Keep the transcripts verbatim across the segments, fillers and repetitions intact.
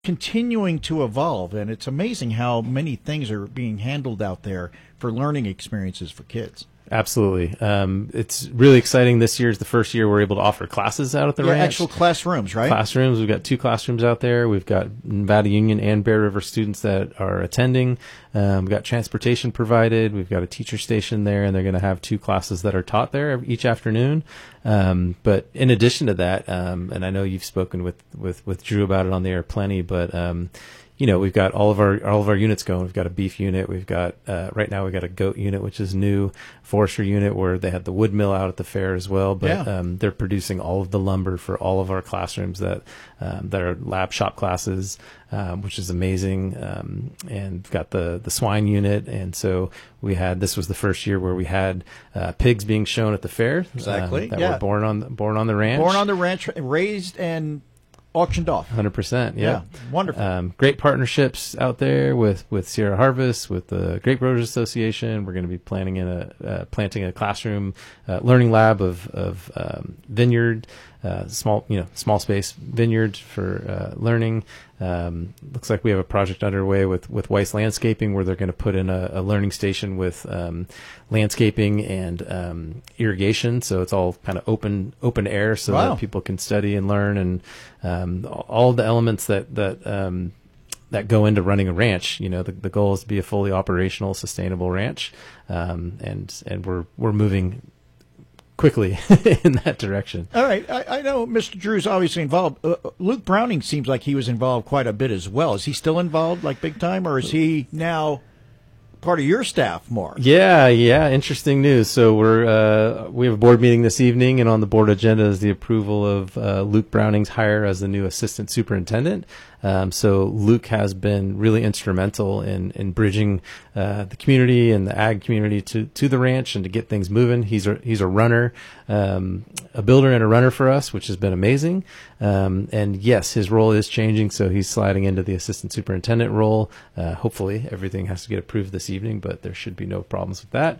continuing to evolve, and it's amazing how many things are being handled out there for learning experiences for kids. Absolutely. Um, it's really exciting. This year is the first year we're able to offer classes out at the yeah, ranch. Actual classrooms, right? Classrooms. We've got two classrooms out there. We've got Nevada Union and Bear River students that are attending. Um, we've got transportation provided. We've got a teacher station there, and they're going to have two classes that are taught there each afternoon. Um, but in addition to that, um, and I know you've spoken with, with, with Drew about it on the air plenty, but um, you know, we've got all of our all of our units going. We've got a beef unit. We've got uh, right now we've got a goat unit, which is new. Forestry unit, where they had the wood mill out at the fair as well. But yeah. um, they're producing all of the lumber for all of our classrooms that um, that are lab shop classes, um, which is amazing. Um, and we've got the the swine unit, and so we had this was the first year where we had uh, pigs being shown at the fair. Exactly. Um, that yeah. were born on born on the ranch. Born on the ranch, raised and auctioned off. one hundred percent, yeah. yeah. Wonderful. Um, great partnerships out there with, with Sierra Harvest, with the Grape Growers Association. We're going to be planning in a uh, planting a classroom uh, learning lab of of um, vineyard, uh, small you know small space vineyard for uh, learning. Um, looks like we have a project underway with, with Weiss Landscaping, where they're going to put in a, a learning station with um, landscaping and um, irrigation. So it's all kind of open open air, so wow. that people can study and learn, and um, all the elements that that um, that go into running a ranch. You know, the, the goal is to be a fully operational, sustainable ranch, um, and and we're we're moving quickly in that direction. All right. I, I know Mister Drew's obviously involved. Uh, Luke Browning seems like he was involved quite a bit as well. Is he still involved, like big time, or is he now part of your staff more? Yeah, yeah. Interesting news. So we're uh, we have a board meeting this evening, and on the board agenda is the approval of uh, Luke Browning's hire as the new assistant superintendent. Um, so Luke has been really instrumental in, in bridging uh, the community and the ag community to, to the ranch and to get things moving. He's a he's a runner, um, a builder and a runner for us, which has been amazing. Um, and yes, his role is changing, so he's sliding into the assistant superintendent role. Uh, hopefully, everything has to get approved this evening, but there should be no problems with that.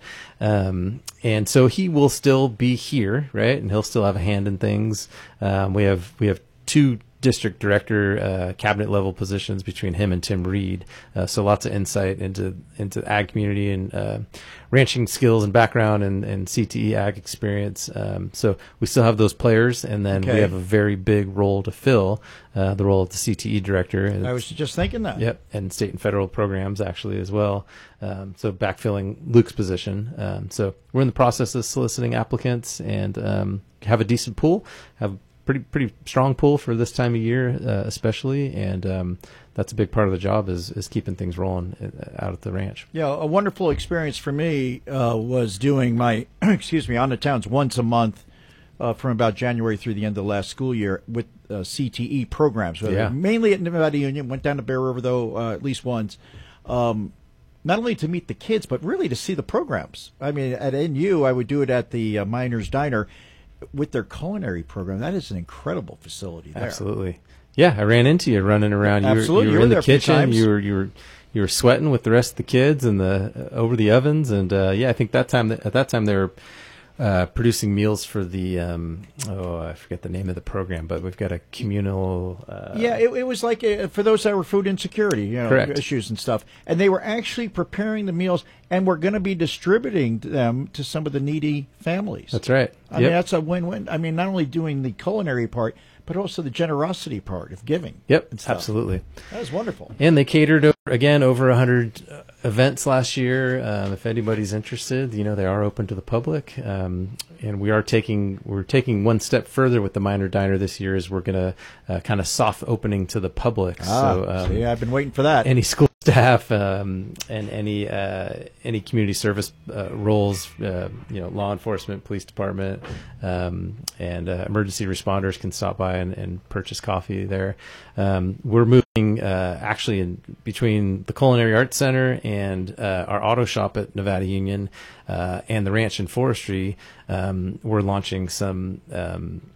Um, and so he will still be here, right? And he'll still have a hand in things. Um, we have we have two district director, uh, cabinet level positions between him and Tim Reed. Uh, so lots of insight into, into the ag community and, uh, ranching skills and background and, and C T E ag experience. Um, so we still have those players, and then okay. we have a very big role to fill, uh, the role of the C T E director. And I was just thinking that. Yep. And state and federal programs actually as well. Um, so backfilling Luke's position. Um, so we're in the process of soliciting applicants and, um, have a decent pool, have pretty pretty strong pull for this time of year, uh, especially, and um, that's a big part of the job is is keeping things rolling out at the ranch. Yeah, a wonderful experience for me uh, was doing my excuse me on the towns once a month uh, from about January through the end of the last school year with uh, C T E programs. So yeah. Mainly at Nevada Union. Went down to Bear River though uh, at least once. Um, not only to meet the kids, but really to see the programs. I mean, at N U, I would do it at the uh, Miners Diner with their culinary program. That is an incredible facility there. Absolutely. Yeah, I ran into you running around. You Absolutely. were, you were you were in the there a few kitchen. times. You were you were you were sweating with the rest of the kids and the uh, over the ovens, and uh, yeah, I think that time at that time they were uh, producing meals for the um, oh I forget the name of the program, but we've got a communal. Uh, yeah, it, it was like a, for those that were food insecurity, you know, Correct. issues and stuff, and they were actually preparing the meals, and we're going to be distributing them to some of the needy families. That's right. I yep. mean, that's a win-win. I mean, not only doing the culinary part, but also the generosity part of giving. Yep, absolutely. That was wonderful. And they catered over, again over one hundred uh, events last year. Um, if anybody's interested, you know, they are open to the public. Um, and we are taking we're taking one step further with the Miner Diner this year. Is we're going to uh, kind of soft opening to the public. Ah, so um, see, I've been waiting for that. Any school staff um, and any uh, any community service uh, roles, uh, you know, law enforcement, police department, um, and uh, emergency responders can stop by and, and purchase coffee there. Um, we're moving uh, actually in between the Culinary Arts Center and uh, our auto shop at Nevada Union uh, and the Ranch and Forestry. Um, we're launching some um,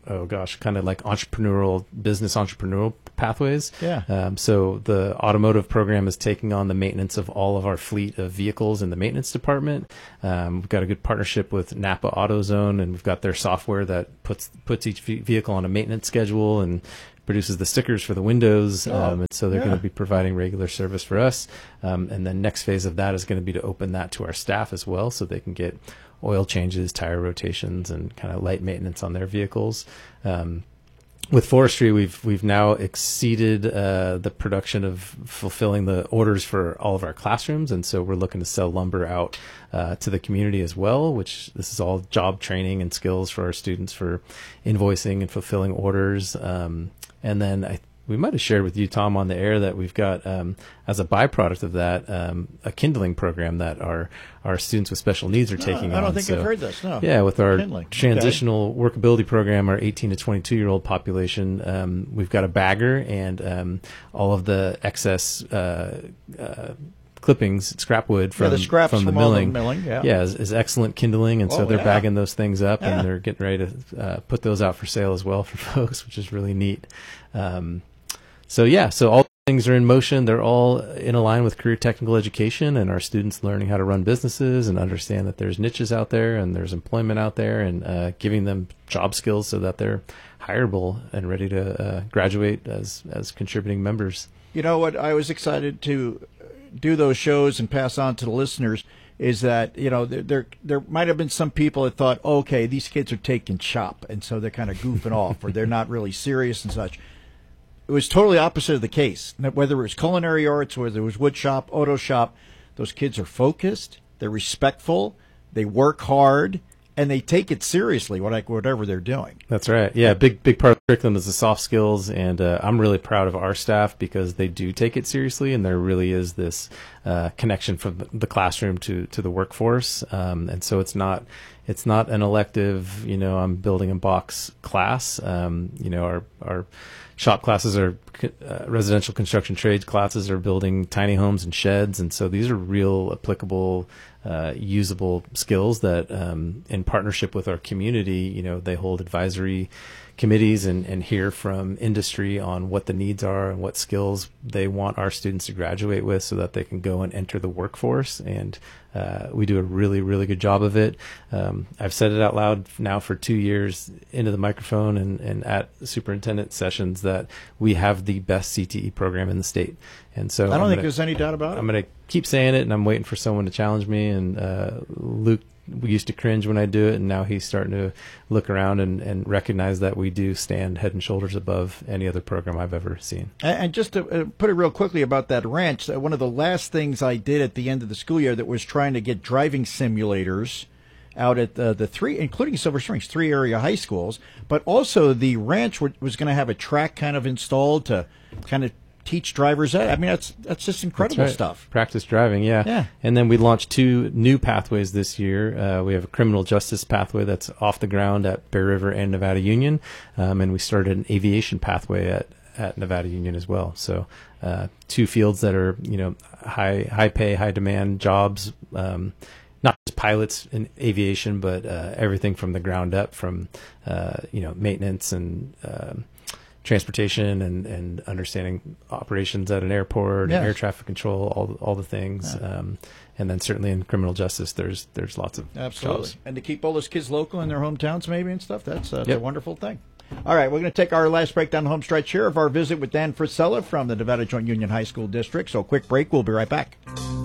oh gosh, kind of like entrepreneurial, business entrepreneurial pathways. Yeah. Um, so the automotive program is taking on the maintenance of all of our fleet of vehicles in the maintenance department. Um, we've got a good partnership with Napa AutoZone, and we've got their software that puts puts each vehicle on a maintenance schedule and produces the stickers for the windows. Oh, um, and so they're yeah. going to be providing regular service for us. Um, and then next phase of that is going to be to open that to our staff as well, so they can get oil changes, tire rotations, and kind of light maintenance on their vehicles. Um, with forestry, we've we've now exceeded uh, the production of fulfilling the orders for all of our classrooms, and so we're looking to sell lumber out uh, to the community as well. Which this is all job training and skills for our students for invoicing and fulfilling orders. Um, and then I. We might have shared with you, Tom, on the air that we've got, um, as a byproduct of that, um, a kindling program that our, our students with special needs are taking no, I on. don't think so, I've heard this, no. Yeah, with our Kindling. transitional okay. workability program, our eighteen to twenty-two-year-old population, um, we've got a bagger, and um, all of the excess uh, uh, clippings, scrap wood from, yeah, the scraps from the from milling, all the milling yeah. yeah is, is excellent kindling, and oh, so they're yeah. bagging those things up, yeah. and they're getting ready to uh, put those out for sale as well for folks, which is really neat. Um, So yeah, so all things are in motion. They're all in a line with career technical education, and our students learning how to run businesses and understand that there's niches out there and there's employment out there, and uh, giving them job skills so that they're hireable and ready to uh, graduate as as contributing members. You know what? I was excited to do those shows and pass on to the listeners is that, you know, there there, there might have been some people that thought, oh, okay, these kids are taking chop, and so they're kind of goofing off, or they're not really serious and such. It was totally opposite of the case. Whether it was culinary arts, whether it was wood shop, auto shop, those kids are focused, they're respectful, they work hard, and they take it seriously, whatever they're doing. That's right. Yeah, big big part of the curriculum is the soft skills, and uh, I'm really proud of our staff because they do take it seriously, and there really is this uh, connection from the classroom to to the workforce, um, and so it's not it's not an elective, you know, I'm building a box class. Um, you know, our our shop classes are uh, residential construction trades classes are building tiny homes and sheds, and so these are real applicable, uh, usable skills that, um, in partnership with our community, you know, they hold advisory committees and, and hear from industry on what the needs are and what skills they want our students to graduate with so that they can go and enter the workforce. And uh, we do a really, really good job of it. Um, I've said it out loud now for two years into the microphone and, and at superintendent sessions that we have the best C T E program in the state. And so I don't I'm think gonna, there's any doubt about it. I'm going to keep saying it, and I'm waiting for someone to challenge me. And uh, Luke we used to cringe when I do it, and now he's starting to look around and, and recognize that we do stand head and shoulders above any other program I've ever seen. And, and just to uh, put it real quickly about that ranch, uh, one of the last things I did at the end of the school year that was trying to get driving simulators out at uh, the three, including Silver Springs, three area high schools, but also the ranch w- was going to have a track kind of installed to kind of teach drivers that. I mean, that's that's just incredible That's right. stuff. Practice driving, yeah. Yeah. And then we launched two new pathways this year. Uh, we have a criminal justice pathway that's off the ground at Bear River and Nevada Union, um, and we started an aviation pathway at, at Nevada Union as well. So uh, two fields that are, you know, high high pay, high demand jobs. Um, not just pilots in aviation, but uh, everything from the ground up, from uh, you know maintenance and um, transportation and, and understanding operations at an airport, Yes. and air traffic control, all all the things, Yeah. um, and then certainly in criminal justice, there's there's lots of Absolutely. jobs. And to keep all those kids local in their hometowns maybe and stuff, that's, uh, that's Yep. a wonderful thing. All right, we're going to take our last break down the home stretch here of our visit with Dan Frisella from the Nevada Joint Union High School District. So quick break, we'll be right back.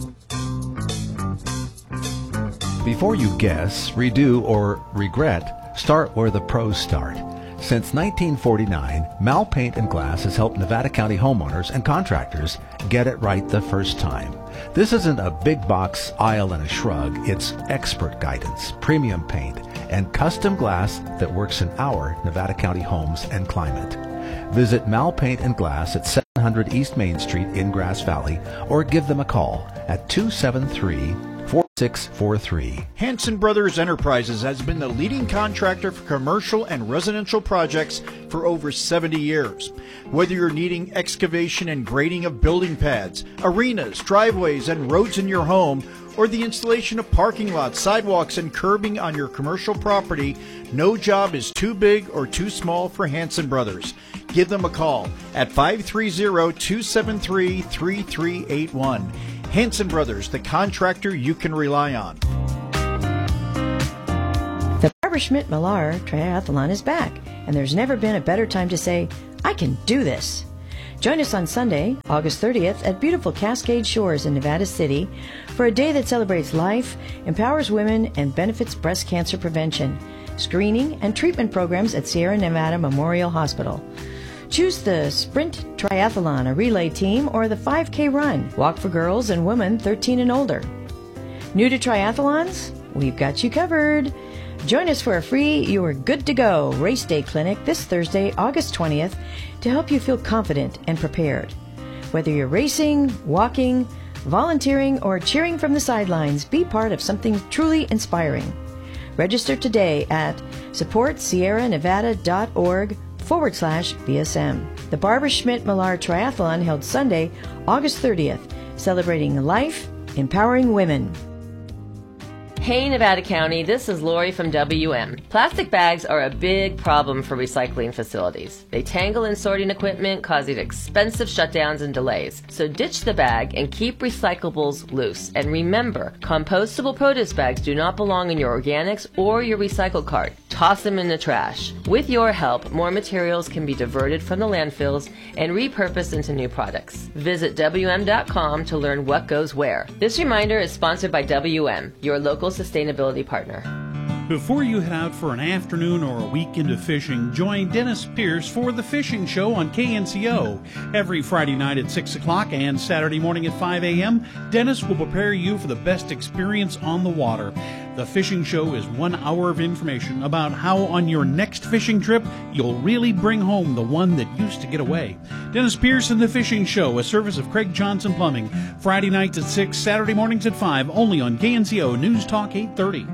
Before you guess, redo, or regret, start where the pros start. Since nineteen forty-nine, Mal Paint and Glass has helped Nevada County homeowners and contractors get it right the first time. This isn't a big box aisle and a shrug. It's expert guidance, premium paint, and custom glass that works in our Nevada County homes and climate. Visit Mal Paint and Glass at seven hundred East Main Street in Grass Valley, or give them a call at two seven three, four six four three. Hanson Brothers Enterprises has been the leading contractor for commercial and residential projects for over seventy years. Whether you're needing excavation and grading of building pads, arenas, driveways, and roads in your home, or the installation of parking lots, sidewalks, and curbing on your commercial property, no job is too big or too small for Hanson Brothers. Give them a call at five three zero, two seven three, three three eight one. Hanson Brothers, the contractor you can rely on. The Barbara Schmidt Millar Triathlon is back, and there's never been a better time to say, I can do this. Join us on Sunday, August thirtieth, at beautiful Cascade Shores in Nevada City for a day that celebrates life, empowers women, and benefits breast cancer prevention, screening, and treatment programs at Sierra Nevada Memorial Hospital. Choose the Sprint Triathlon, a relay team, or the five K run, walk for girls and women thirteen and older. New to triathlons? We've got you covered. Join us for a free You're Good to Go race day clinic this Thursday, August twentieth, to help you feel confident and prepared. Whether you're racing, walking, volunteering, or cheering from the sidelines, be part of something truly inspiring. Register today at supportsierranevada.org forward slash BSM. The Barbara Schmidt Millar Triathlon held Sunday, August thirtieth, celebrating life, empowering women. Hey Nevada County, this is Lori from W M. Plastic bags are a big problem for recycling facilities. They tangle in sorting equipment, causing expensive shutdowns and delays. So ditch the bag and keep recyclables loose. And remember, compostable produce bags do not belong in your organics or your recycle cart. Toss them in the trash. With your help, more materials can be diverted from the landfills and repurposed into new products. Visit W M dot com to learn what goes where. This reminder is sponsored by W M, your local sustainability partner. Before you head out for an afternoon or a weekend of fishing, join Dennis Pierce for The Fishing Show on K N C O. Every Friday night at six o'clock and Saturday morning at five a.m., Dennis will prepare you for the best experience on the water. The Fishing Show is one hour of information about how on your next fishing trip, you'll really bring home the one that used to get away. Dennis Pierce and The Fishing Show, a service of Craig Johnson Plumbing. Friday nights at six, Saturday mornings at five, only on K N C O News Talk eight thirty.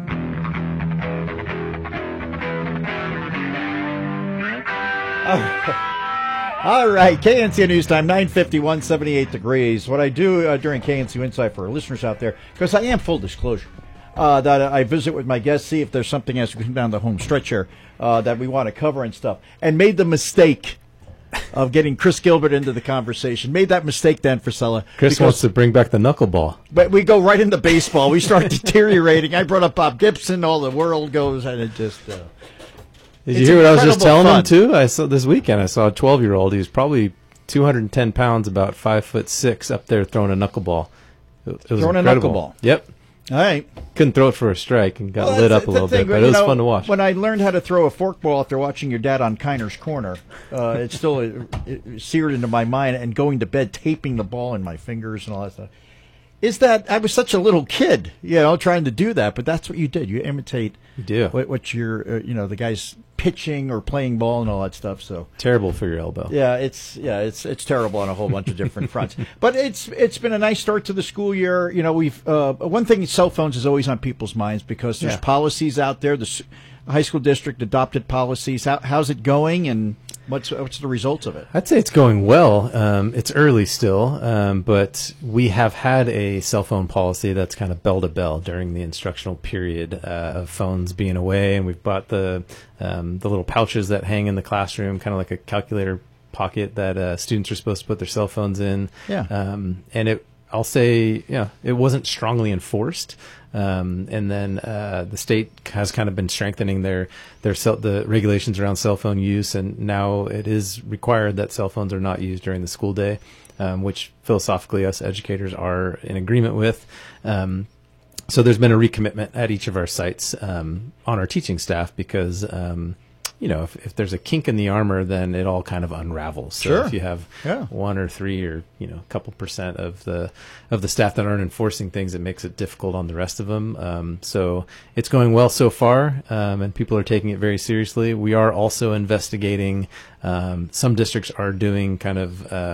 All right, K N C O News Time, nine fifty-one, seventy-eight degrees. What I do uh, during K N C O Insight for our listeners out there, because I am full disclosure, uh, that I visit with my guests, see if there's something as we come down the home stretch here uh, that we want to cover and stuff, and made the mistake of getting Chris Gilbert into the conversation. Made that mistake then, Priscilla. Chris wants to bring back the knuckleball. But we go right into baseball. We start deteriorating. I brought up Bob Gibson. All the world goes, and it just... Uh, Did you it's hear what I was just telling fun. him, too? I saw this weekend, I saw a twelve-year-old. He was probably two hundred ten pounds, about five foot six, up there throwing a knuckleball. It, it was Throwing incredible. a knuckleball. Yep. All right. Couldn't throw it for a strike and got Well, lit that's- up a that's little the thing, bit, but you it was know, fun to watch. When I learned how to throw a forkball after watching your dad on Kiner's Corner, uh, it's still it, it seared into my mind, and going to bed taping the ball in my fingers and all that stuff. Is that I was such a little kid, you know, trying to do that, but that's what you did. You imitate You do. what, what you're, uh, you know, the guy's pitching or playing ball and all that stuff. So Terrible for your elbow. yeah, it's yeah, it's it's terrible on a whole bunch of different fronts. But it's it's been a nice start to the school year. You know, we've uh, one thing: cell phones is always on people's minds because there's Yeah. policies out there. The s- high school district adopted policies. How, how's it going, and what's what's the results of it? I'd say it's going well. Um, it's early still, um, but we have had a cell phone policy that's kind of bell to bell during the instructional period uh, of phones being away, and we've bought the um, the little pouches that hang in the classroom, kind of like a calculator pocket that uh, students are supposed to put their cell phones in. Yeah. Um, and it, I'll say, yeah, it wasn't strongly enforced. Um, and then uh, the state has kind of been strengthening their their cell, the regulations around cell phone use, and now it is required that cell phones are not used during the school day, um, which philosophically us educators are in agreement with. Um, so there's been a recommitment at each of our sites um, on our teaching staff because um, you know, if, if there's a kink in the armor, then it all kind of unravels. So Sure. if you have Yeah. one or three or, you know, a couple percent of the of the staff that aren't enforcing things, it makes it difficult on the rest of them. Um, so it's going well so far, um, and people are taking it very seriously. We are also investigating. Um, some districts are doing kind of, uh,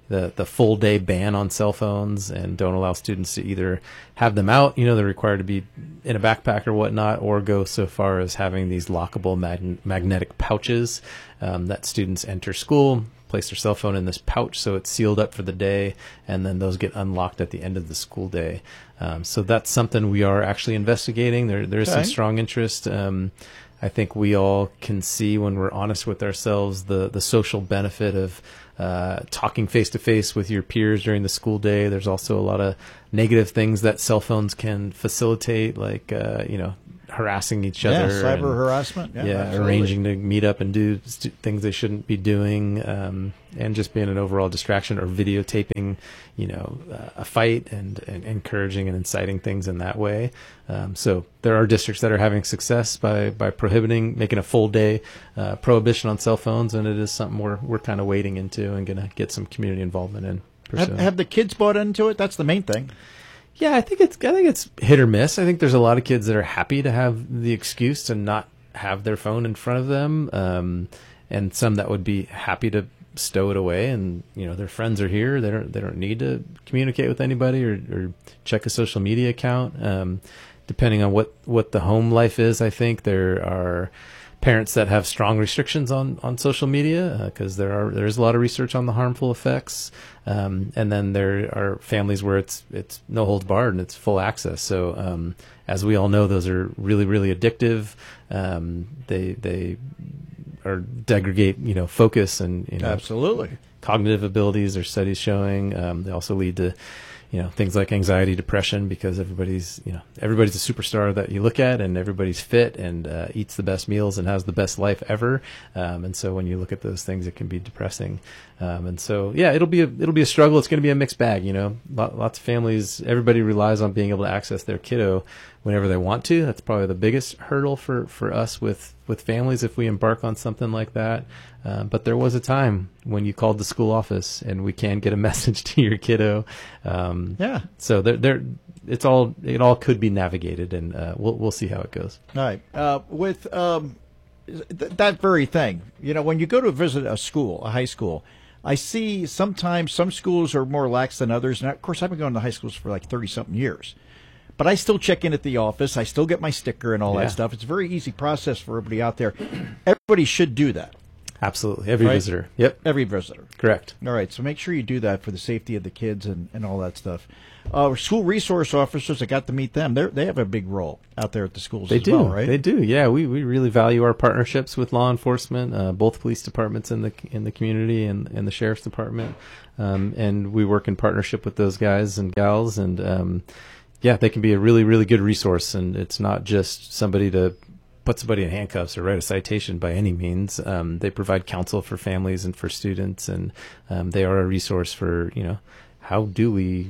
the the full day ban on cell phones and don't allow students to either have them out, you know, they're required to be in a backpack or whatnot, or go so far as having these lockable mag- magnetic pouches um, that students enter school, place their cell phone in this pouch so it's sealed up for the day, and then those get unlocked at the end of the school day. Um, so that's something we are actually investigating. There There's Okay. some strong interest. Um, I think we all can see, when we're honest with ourselves, the, the social benefit of uh, talking face-to-face with your peers during the school day. There's also a lot of negative things that cell phones can facilitate, like, uh, you know, harassing each Yeah, other. cyber and, harassment. Yeah, Yeah, absolutely. arranging to meet up and do st- things they shouldn't be doing, um, and just being an overall distraction, or videotaping, you know, uh, a fight, and, and encouraging and inciting things in that way. Um, so there are districts that are having success by, by prohibiting, making a full day uh, prohibition on cell phones, and it is something we're we're kind of wading into and going to get some community involvement in. Have, pursuing. have the kids bought into it? That's the main thing. Yeah, I think it's I think it's hit or miss. I think there's a lot of kids that are happy to have the excuse to not have their phone in front of them, um, and some that would be happy to stow it away. And you know, their friends are here; they don't they don't need to communicate with anybody or, or check a social media account. Um, depending on what, what the home life is, I think there are parents that have strong restrictions on, on social media, because uh, there are there's a lot of research on the harmful effects, um, and then there are families where it's it's no holds barred and it's full access. So um, as we all know, those are really really addictive. Um, they they are degrade you know focus and you know Absolutely. cognitive abilities. There's studies showing um, they also lead to you know things like anxiety, depression, because everybody's you know everybody's a superstar that you look at, and everybody's fit and uh, eats the best meals and has the best life ever. Um, and so when you look at those things, it can be depressing. Um, and so yeah, it'll be a, it'll be a struggle. It's going to be a mixed bag. You know, lots of families, everybody relies on being able to access their kiddo whenever they want to. That's probably the biggest hurdle for, for us with, with families if we embark on something like that. Um, but there was a time when you called the school office and we can get a message to your kiddo. Um, Yeah. So there, there, it's all, it all could be navigated, and uh, we'll, we'll see how it goes. All right. Uh, with um, th- that very thing, you know, when you go to visit a school, a high school, I see sometimes some schools are more lax than others. And of course, I've been going to high schools for like thirty something years. But I still check in at the office. I still get my sticker and all Yeah. that stuff. It's a very easy process for everybody out there. Everybody should do that. Absolutely. Every Right. visitor. Yep. Every visitor. Correct. All right. So make sure you do that for the safety of the kids and, and all that stuff. Uh, school resource officers, I got to meet them. They they have a big role out there at the schools They as do. well, right? They do. Yeah, we, we really value our partnerships with law enforcement, uh, both police departments in the in the community and, and the sheriff's department, um, and we work in partnership with those guys and gals. And um, yeah, they can be a really really good resource. And it's not just somebody to put somebody in handcuffs or write a citation by any means. Um, they provide counsel for families and for students, and um, they are a resource for you know how do we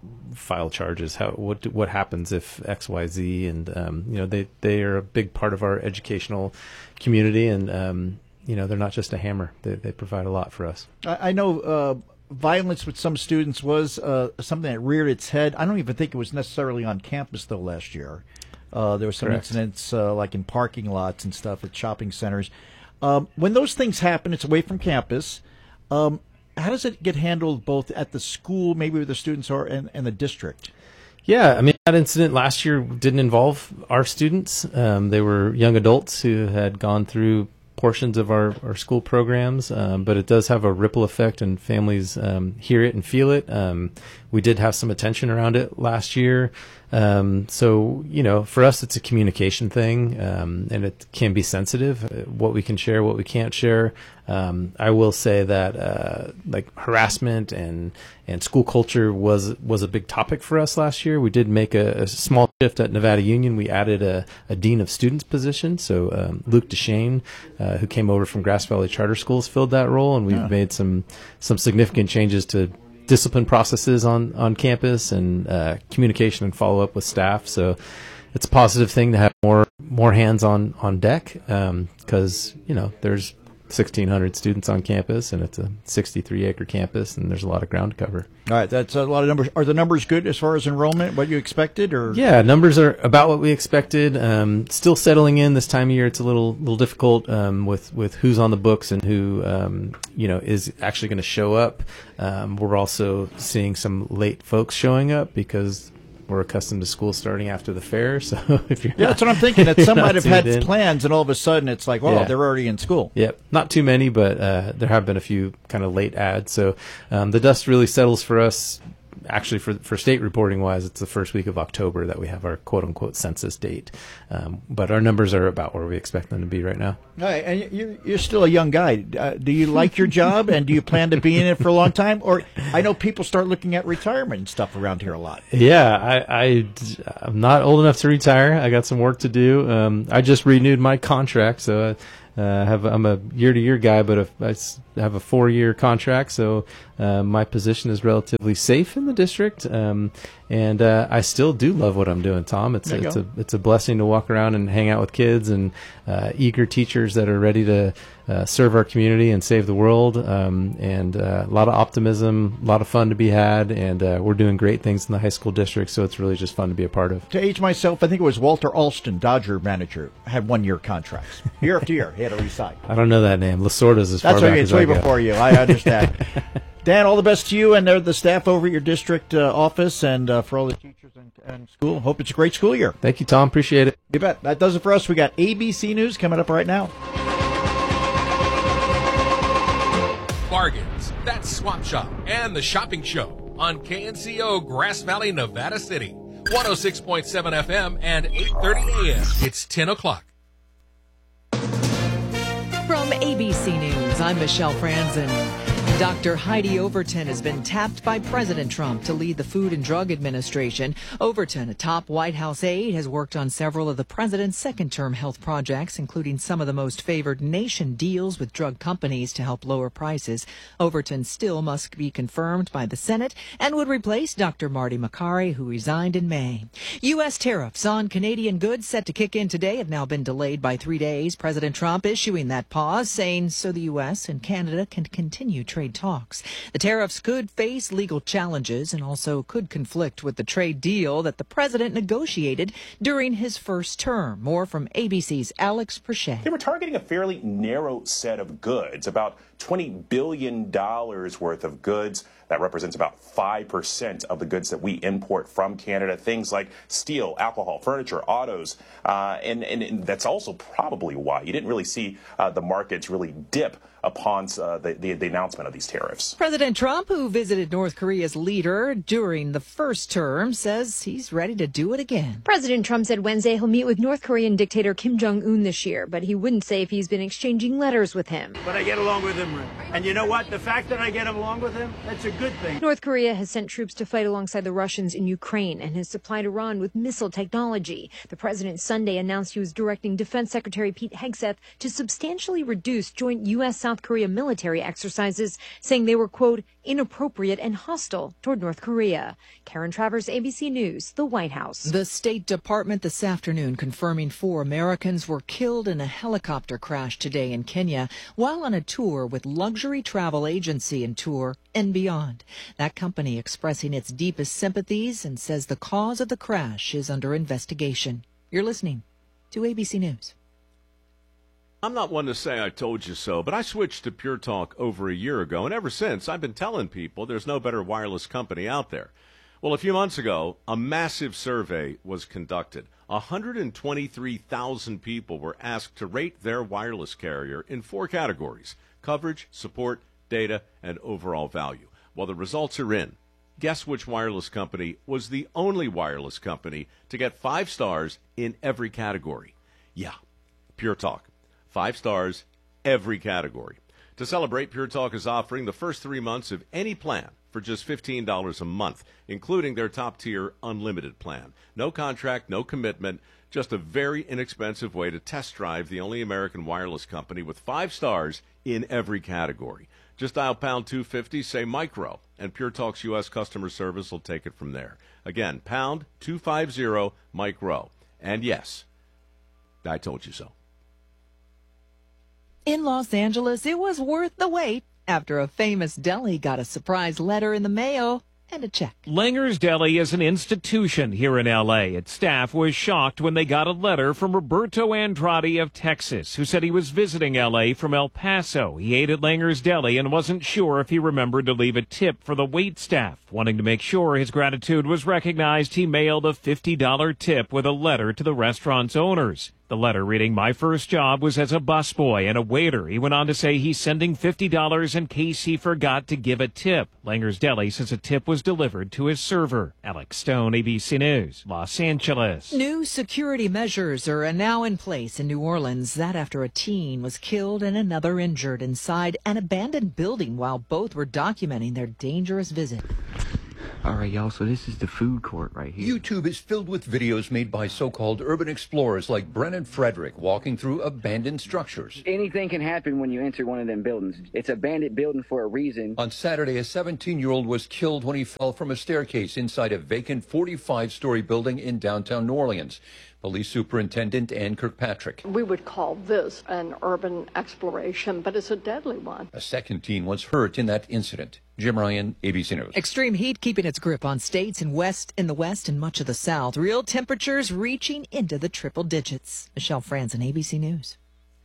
file charges, how what what happens if X Y Z, and um, you know they they are a big part of our educational community, and um, you know they're not just a hammer, they they provide a lot for us. I, I know uh, violence with some students was uh, something that reared its head. I don't even think it was necessarily on campus though last year. Uh, there were some Correct. incidents uh, like in parking lots and stuff at shopping centers. Um, when those things happen, it's away from campus. Um, how does it get handled both at the school, maybe where the students are, and, and the district? Yeah, I mean, that incident last year didn't involve our students. Um, they were young adults who had gone through portions of our, our school programs, um, but it does have a ripple effect, and families um, hear it and feel it. Um, we did have some attention around it last year. Um, so, you know, for us, it's a communication thing, um, and it can be sensitive, uh, what we can share, what we can't share. Um, I will say that, uh, like harassment and, and school culture was, was a big topic for us last year. We did make a, a small shift at Nevada Union. We added a, a dean of students position. So, um, Luke DeShane, uh, who came over from Grass Valley Charter Schools, filled that role, and we've Yeah. made some, some significant changes to discipline processes on, on campus, and uh, communication and follow up with staff. So it's a positive thing to have more more hands on, on deck, because um, you know there's sixteen hundred students on campus, and it's a sixty-three acre campus, and there's a lot of ground to cover. All right, that's a lot of numbers. Are the numbers good as far as enrollment, what you expected? Or Yeah, numbers are about what we expected. Um, still settling in this time of year. It's a little little difficult um, with, with who's on the books and who um, you know is actually going to show up. Um, we're also seeing some late folks showing up because we're accustomed to school starting after the fair. So if you're yeah, not, that's what I'm thinking. That some might have had in. plans, and all of a sudden it's like, oh, Yeah. they're already in school. Yep, not too many, but uh, there have been a few kind of late ads. So um, the dust really settles for us. Actually, for for state reporting wise, it's the first week of October that we have our quote unquote census date. Um, but our numbers are about where we expect them to be right now. All right, and you're, you're still a young guy. Uh, do you like your job, and do you plan to be in it for a long time? Or I know people start looking at retirement and stuff around here a lot. Yeah, I, I I'm not old enough to retire. I got some work to do. Um, I just renewed my contract, so. I, Uh, have I'm a year-to-year guy, but if I s- have a four-year contract, so uh, my position is relatively safe in the district. Um, and uh, I still do love what I'm doing, Tom. It's There you it's go. a it's a blessing to walk around and hang out with kids and uh, eager teachers that are ready to uh, serve our community and save the world. Um, and uh, a lot of optimism, a lot of fun to be had, and uh, we're doing great things in the high school district. So it's really just fun to be a part of. To age myself, I think it was Walter Alston, Dodger manager, had one-year contracts. Year after year, he had to resign. I don't know that name. Lasorda's as That's far what I back mean. as It's way I go. before you. I understand. Dan, all the best to you and uh, the staff over at your district uh, office, and uh, for all the teachers and, and school. Hope it's a great school year. Thank you, Tom. Appreciate it. You bet. That does it for us. We got A B C News coming up right now. Bargains. That's Swap Shop and the Shopping Show on K N C O Grass Valley, Nevada City. one oh six point seven F M and eight thirty A M. It's ten o'clock. From A B C News, I'm Michelle Franzen. Doctor Heidi Overton has been tapped by President Trump to lead the Food and Drug Administration. Overton, a top White House aide, has worked on several of the president's second-term health projects, including some of the most favored nation deals with drug companies to help lower prices. Overton still must be confirmed by the Senate and would replace Doctor Marty Makary, who resigned in May. U S tariffs on Canadian goods set to kick in today have now been delayed by three days. President Trump issuing that pause, saying so the U S and Canada can continue trade talks. The tariffs could face legal challenges and also could conflict with the trade deal that the president negotiated during his first term. More from A B C's Alex Perchet. They were targeting a fairly narrow set of goods, about twenty billion dollars worth of goods. That represents about five percent of the goods that we import from Canada. Things like steel, alcohol, furniture, autos. Uh, and, and, and that's also probably why you didn't really see uh, the markets really dip upon uh, the, the, the announcement of these tariffs. President Trump, who visited North Korea's leader during the first term, says he's ready to do it again. President Trump said Wednesday he'll meet with North Korean dictator Kim Jong-un this year, but he wouldn't say if he's been exchanging letters with him. But I get along with him. And you know what? The fact that I get along with him, that's a good thing. North Korea has sent troops to fight alongside the Russians in Ukraine and has supplied Iran with missile technology. The president Sunday announced he was directing Defense Secretary Pete Hegseth to substantially reduce joint U S South Korea military exercises, saying they were, quote, inappropriate and hostile toward North Korea. Karen Travers, A B C News, the White House. The State Department this afternoon confirming four Americans were killed in a helicopter crash today in Kenya while on a tour with luxury travel agency and tour and beyond. That company expressing its deepest sympathies and says the cause of the crash is under investigation. You're listening to A B C News. I'm not one to say I told you so, but I switched to Pure Talk over a year ago, and ever since I've been telling people there's no better wireless company out there. Well, a few months ago, a massive survey was conducted. one hundred twenty-three thousand people were asked to rate their wireless carrier in four categories: coverage, support, data, and overall value. Well, the results are in. Guess which wireless company was the only wireless company to get five stars in every category? Yeah, Pure Talk. Five stars, every category. To celebrate, Pure Talk is offering the first three months of any plan for just fifteen dollars a month, including their top-tier unlimited plan. No contract, no commitment, just a very inexpensive way to test drive the only American wireless company with five stars in every category. Just dial pound two fifty, say micro, and Pure Talk's U S customer service will take it from there. Again, pound two fifty, micro. And yes, I told you so. In Los Angeles, it was worth the wait after a famous deli got a surprise letter in the mail and a check. Langer's Deli is an institution here in L A. Its staff was shocked when they got a letter from Roberto Andrade of Texas, who said he was visiting L A from El Paso. He ate at Langer's Deli and wasn't sure if he remembered to leave a tip for the wait staff. Wanting to make sure his gratitude was recognized, he mailed a fifty dollar tip with a letter to the restaurant's owners. The letter reading, "My first job was as a busboy and a waiter." He went on to say he's sending fifty dollars in case he forgot to give a tip. Langer's Deli says a tip was delivered to his server. Alex Stone, A B C News, Los Angeles. New security measures are now in place in New Orleans. That after a teen was killed and another injured inside an abandoned building while both were documenting their dangerous visit. All right, y'all, so this is the food court right here. YouTube is filled with videos made by so-called urban explorers like Brennan Frederick walking through abandoned structures. Anything can happen when you enter one of them buildings. It's a bandit building for a reason. On Saturday, a seventeen-year-old was killed when he fell from a staircase inside a vacant forty-five story building in downtown New Orleans. Police Superintendent Ann Kirkpatrick. We would call this an urban exploration, but it's a deadly one. A second teen was hurt in that incident. Jim Ryan, A B C News. Extreme heat keeping its grip on states in west in the west and much of the south. Real temperatures reaching into the triple digits. Michelle Franzen, A B C News.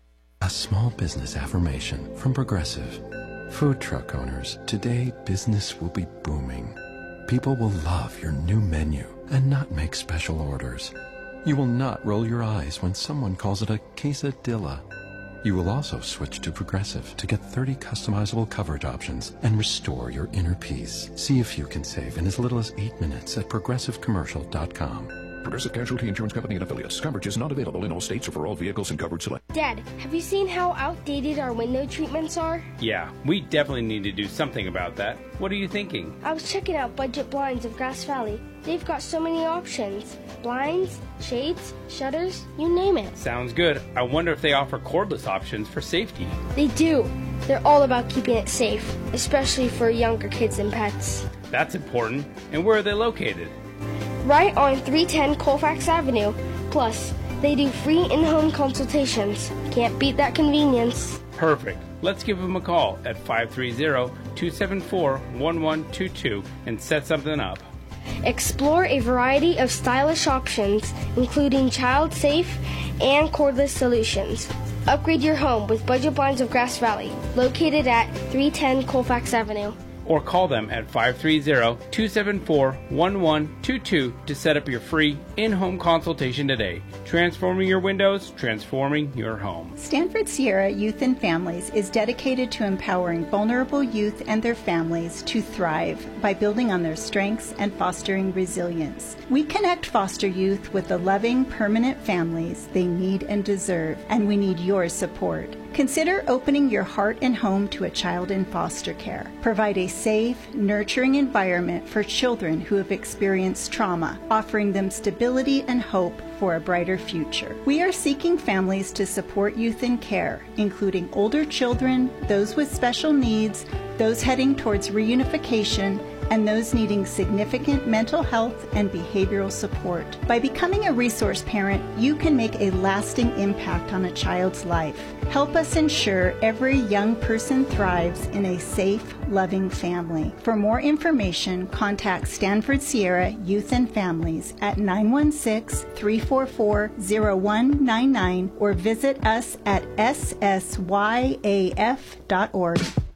A small business affirmation from Progressive. Food truck owners, today business will be booming. People will love your new menu and not make special orders. You will not roll your eyes when someone calls it a quesadilla. You will also switch to Progressive to get thirty customizable coverage options and restore your inner peace. See if you can save in as little as eight minutes at progressive commercial dot com. Progressive Casualty Insurance Company and Affiliates. Coverage is not available in all states or for all vehicles and covered select. Dad, have you seen how outdated our window treatments are? Yeah, we definitely need to do something about that. What are you thinking? I was checking out Budget Blinds of Grass Valley. They've got so many options. Blinds, shades, shutters, you name it. Sounds good. I wonder if they offer cordless options for safety. They do. They're all about keeping it safe, especially for younger kids and pets. That's important. And where are they located? Right on three ten Colfax Avenue. Plus, they do free in-home consultations. Can't beat that convenience. Perfect. Let's give them a call at five three zero, two seven four, one one two two and set something up. Explore a variety of stylish options, including child-safe and cordless solutions. Upgrade your home with Budget Blinds of Grass Valley, located at three ten Colfax Avenue. Or call them at five three zero, two seven four, one one two two to set up your free in-home consultation today. Transforming your windows, transforming your home. Stanford Sierra Youth and Families is dedicated to empowering vulnerable youth and their families to thrive by building on their strengths and fostering resilience. We connect foster youth with the loving, permanent families they need and deserve, and we need your support. Consider opening your heart and home to a child in foster care. Provide a safe, nurturing environment for children who have experienced trauma, offering them stability and hope for a brighter future. We are seeking families to support youth in care, including older children, those with special needs, those heading towards reunification, and those needing significant mental health and behavioral support. By becoming a resource parent, you can make a lasting impact on a child's life. Help us ensure every young person thrives in a safe, loving family. For more information, contact Stanford Sierra Youth and Families at nine one six, three four four, zero one nine nine or visit us at s s y a f dot org.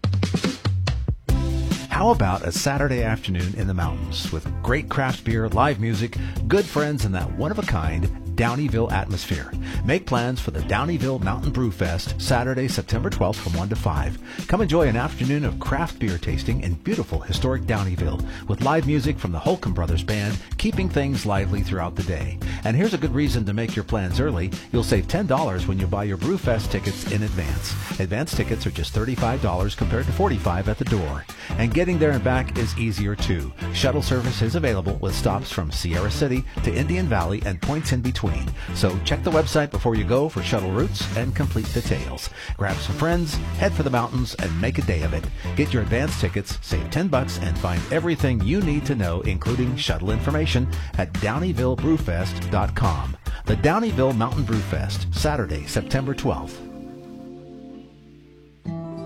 How about a Saturday afternoon in the mountains with great craft beer, live music, good friends, and that one-of-a-kind Downeyville atmosphere? Make plans for the Downeyville Mountain Brew Fest, Saturday, September twelfth from one to five. Come enjoy an afternoon of craft beer tasting in beautiful historic Downeyville with live music from the Holcomb Brothers Band, keeping things lively throughout the day. And here's a good reason to make your plans early. You'll save ten dollars when you buy your Brew Fest tickets in advance. Advance tickets are just thirty-five dollars compared to forty-five dollars at the door. And getting there and back is easier too. Shuttle service is available with stops from Sierra City to Indian Valley and points in between. So check the website before you go for shuttle routes and complete details. Grab some friends, head for the mountains, and make a day of it. Get your advance tickets, save ten bucks, and find everything you need to know, including shuttle information, at downeyville brew fest dot com. The Downeyville Mountain Brew Fest, Saturday, September twelfth.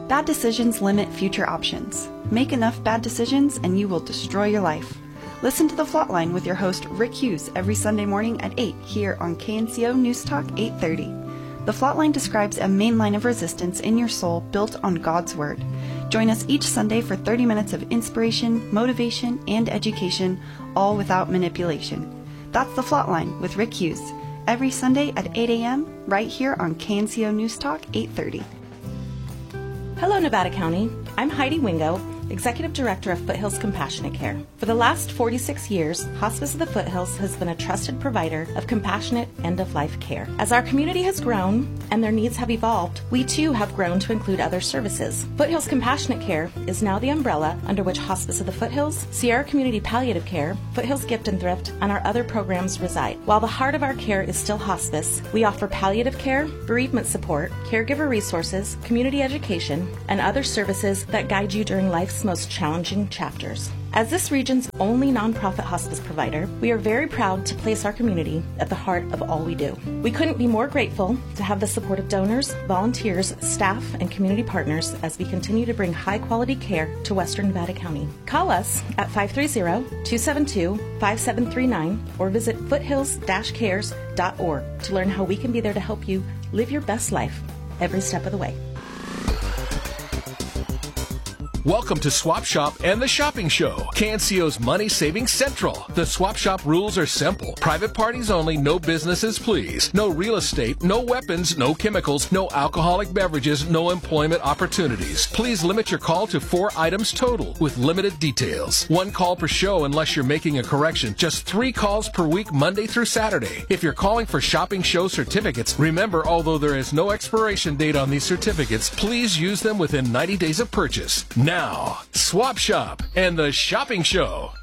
Bad decisions limit future options. Make enough bad decisions and you will destroy your life. Listen to The Flatline with your host Rick Hughes every Sunday morning at eight here on K N C O News Talk eight thirty. The Flatline describes a main line of resistance in your soul built on God's Word. Join us each Sunday for thirty minutes of inspiration, motivation, and education, all without manipulation. That's The Flatline with Rick Hughes, every Sunday at eight a.m. right here on K N C O News Talk eight thirty. Hello, Nevada County. I'm Heidi Wingo, Executive Director of Foothills Compassionate Care. For the last forty-six years, Hospice of the Foothills has been a trusted provider of compassionate end-of-life care. As our community has grown and their needs have evolved, we too have grown to include other services. Foothills Compassionate Care is now the umbrella under which Hospice of the Foothills, Sierra Community Palliative Care, Foothills Gift and Thrift, and our other programs reside. While the heart of our care is still hospice, we offer palliative care, bereavement support, caregiver resources, community education, and other services that guide you during life's most challenging chapters. As this region's only nonprofit hospice provider, we are very proud to place our community at the heart of all we do. We couldn't be more grateful to have the support of donors, volunteers, staff, and community partners as we continue to bring high-quality care to Western Nevada County. Call us at five three zero, two seven two, five seven three nine or visit foothills dash cares dot org to learn how we can be there to help you live your best life every step of the way. Welcome to Swap Shop and the Shopping Show, K N C O's Money Saving Central. The Swap Shop rules are simple. Private parties only, no businesses please. No real estate, no weapons, no chemicals, no alcoholic beverages, no employment opportunities. Please limit your call to four items total with limited details. One call per show unless you're making a correction. Just three calls per week, Monday through Saturday. If you're calling for Shopping Show certificates, remember, although there is no expiration date on these certificates, please use them within ninety days of purchase. Now, Swap Shop and the Shopping Show.